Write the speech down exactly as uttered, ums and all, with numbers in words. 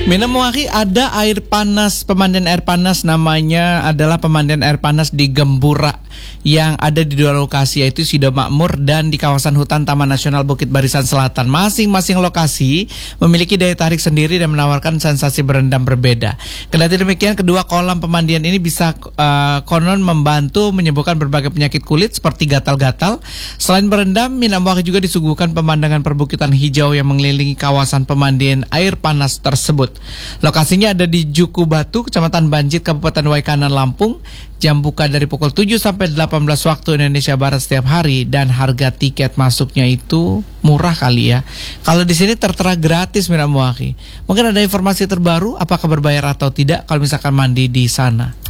Minamwaki ada air panas, pemandian air panas namanya adalah pemandian air panas di Gembura yang ada di dua lokasi, yaitu Sido Makmur dan di kawasan hutan Taman Nasional Bukit Barisan Selatan. Masing-masing lokasi memiliki daya tarik sendiri dan menawarkan sensasi berendam berbeda. Kendati demikian, kedua kolam pemandian ini bisa uh, konon membantu menyembuhkan berbagai penyakit kulit seperti gatal-gatal. Selain berendam, Minamwaki juga disuguhkan pemandangan perbukitan hijau yang mengelilingi kawasan pemandian air panas tersebut. Lokasinya ada di Juku Batu, Kecamatan Banjit, Kabupaten Waikanan, Lampung. Jam buka dari pukul tujuh sampai delapan belas waktu Indonesia Barat setiap hari, dan harga tiket masuknya itu murah kali ya. Kalau di sini tertera gratis Minamwaki. Mungkin ada informasi terbaru apakah berbayar atau tidak kalau misalkan mandi di sana.